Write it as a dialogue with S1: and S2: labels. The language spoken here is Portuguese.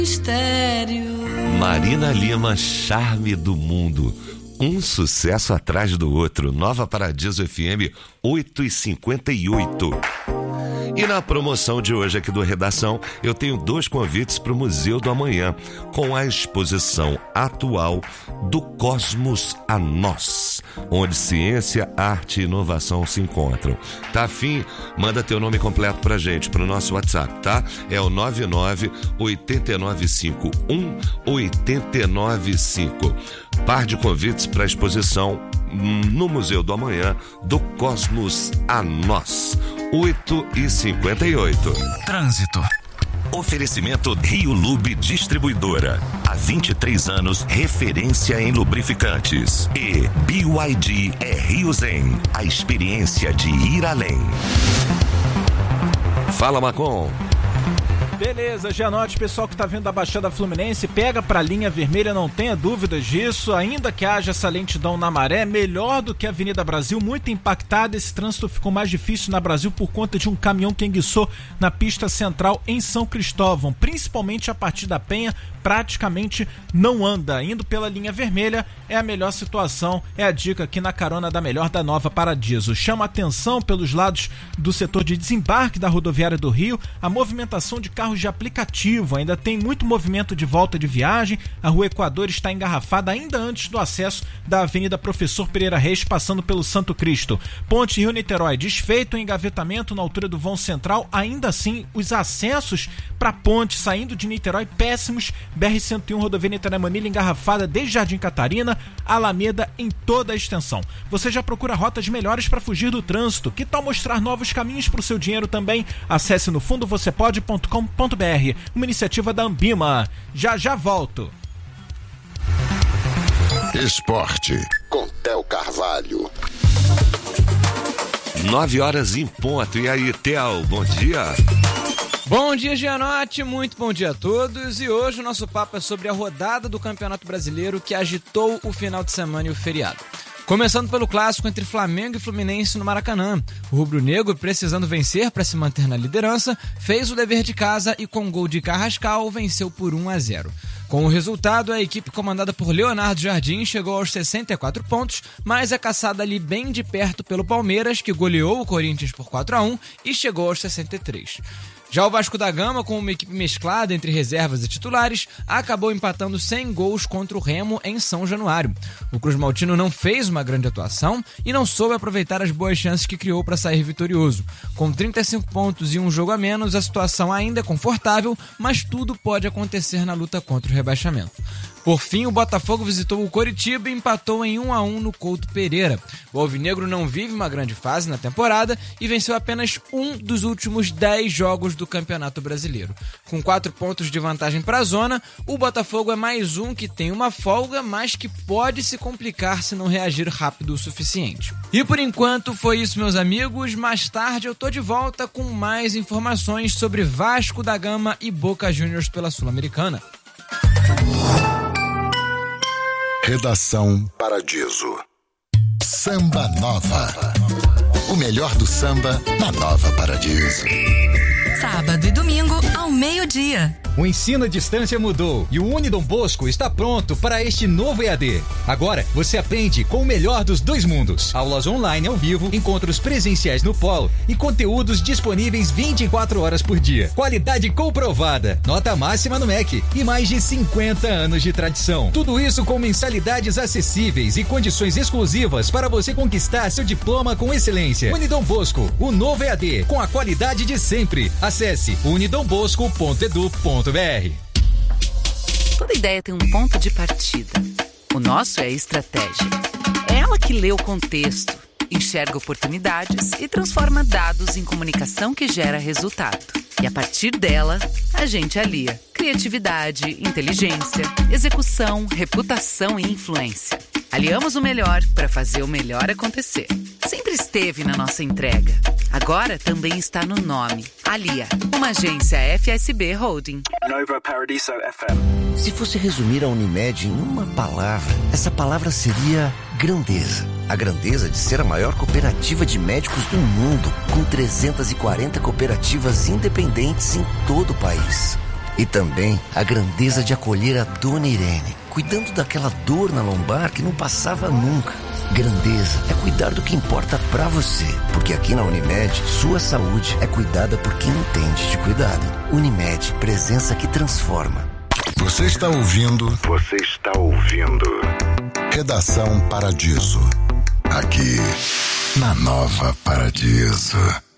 S1: Mistério.
S2: Marina Lima, Charme do Mundo. Um sucesso atrás do outro. Nova Paradiso FM 8h58. E na promoção de hoje aqui do Redação, eu tenho 2 convites para o Museu do Amanhã, com a exposição atual do Cosmos a Nós, onde ciência, arte e inovação se encontram. Tá afim? Manda teu nome completo pra gente, pro nosso WhatsApp, tá? É o 99-895-1895. Par de convites para a exposição no Museu do Amanhã do Cosmos a Nós. 8h58.
S3: Trânsito. Oferecimento Rio Lube Distribuidora. Há 23 anos, referência em lubrificantes. E BYD é Rio Zen. A experiência de ir além.
S2: Fala, Macon.
S4: Beleza, já anote, pessoal que tá vindo da Baixada Fluminense, pega pra linha vermelha, não tenha dúvidas disso, ainda que haja essa lentidão na Maré, melhor do que a Avenida Brasil, muito impactada, esse trânsito ficou mais difícil na Brasil por conta de um caminhão que enguiçou na pista central em São Cristóvão, principalmente a partir da Penha, praticamente não anda, indo pela linha vermelha é a melhor situação, é a dica aqui na carona da melhor da Nova Paradiso. Chama atenção pelos lados do setor de desembarque da rodoviária do Rio, a movimentação de carros de aplicativo, ainda tem muito movimento de volta de viagem, a Rua Equador está engarrafada ainda antes do acesso da Avenida Professor Pereira Reis, passando pelo Santo Cristo. Ponte Rio-Niterói, desfeito em engavetamento na altura do vão central, ainda assim os acessos para ponte saindo de Niterói péssimos, BR-101 rodovia Niterói-Manilha engarrafada desde Jardim Catarina, Alameda em toda a extensão. Você já procura rotas melhores para fugir do trânsito? Que tal mostrar novos caminhos para o seu dinheiro também? Acesse nofundovocêpode.com.br, uma iniciativa da Ambima. Já volto.
S5: Esporte com Theo Carvalho.
S2: 9h em ponto. E aí, Theo, bom dia.
S6: Bom dia, Gianotti, muito bom dia a todos. E hoje o nosso papo é sobre a rodada do Campeonato Brasileiro que agitou o final de semana e o feriado. Começando pelo clássico entre Flamengo e Fluminense no Maracanã. O rubro-negro, precisando vencer para se manter na liderança, fez o dever de casa e com gol de Carrascal venceu por 1-0. Com o resultado, a equipe comandada por Leonardo Jardim chegou aos 64 pontos, mas é caçada ali bem de perto pelo Palmeiras, que goleou o Corinthians por 4-1 e chegou aos 63. Já o Vasco da Gama, com uma equipe mesclada entre reservas e titulares, acabou empatando 100 gols contra o Remo em São Januário. O Cruz Maltino não fez uma grande atuação e não soube aproveitar as boas chances que criou para sair vitorioso. Com 35 pontos e um jogo a menos, a situação ainda é confortável, mas tudo pode acontecer na luta contra o rebaixamento. Por fim, o Botafogo visitou o Coritiba e empatou em 1-1 no Couto Pereira. O alvinegro não vive uma grande fase na temporada e venceu apenas um dos últimos 10 jogos do Campeonato Brasileiro. Com 4 pontos de vantagem para a zona, o Botafogo é mais um que tem uma folga, mas que pode se complicar se não reagir rápido o suficiente. E por enquanto foi isso, meus amigos. Mais tarde eu tô de volta com mais informações sobre Vasco da Gama e Boca Juniors pela Sul-Americana.
S5: Redação Paradiso. Samba Nova. O melhor do samba na Nova Paradiso.
S1: Sábado e domingo ao meio-dia.
S7: O ensino à distância mudou e o Unidom Bosco está pronto para este novo EAD. Agora você aprende com o melhor dos dois mundos. Aulas online ao vivo, encontros presenciais no polo e conteúdos disponíveis 24 horas por dia. Qualidade comprovada, nota máxima no MEC e mais de 50 anos de tradição. Tudo isso com mensalidades acessíveis e condições exclusivas para você conquistar seu diploma com excelência. Unidom Bosco, o novo EAD, com a qualidade de sempre. Acesse unidombosco.edu.br.
S8: Toda ideia tem um ponto de partida. O nosso é a estratégia. É ela que lê o contexto, enxerga oportunidades e transforma dados em comunicação que gera resultado. E a partir dela, a gente alia criatividade, inteligência, execução, reputação e influência. Aliamos o melhor para fazer o melhor acontecer. Sempre esteve na nossa entrega. Agora também está no nome. Alia, uma agência FSB Holding.
S9: Nova Paradiso FM.
S10: Se fosse resumir a Unimed em uma palavra, essa palavra seria grandeza. A grandeza de ser a maior cooperativa de médicos do mundo, com 340 cooperativas independentes em todo o país. E também a grandeza de acolher a Dona Irene, cuidando daquela dor na lombar que não passava nunca. Grandeza é cuidar do que importa pra você, porque aqui na Unimed, sua saúde é cuidada por quem entende de cuidado. Unimed, presença que transforma.
S5: Você está ouvindo Redação Paradiso, aqui na Nova Paradiso.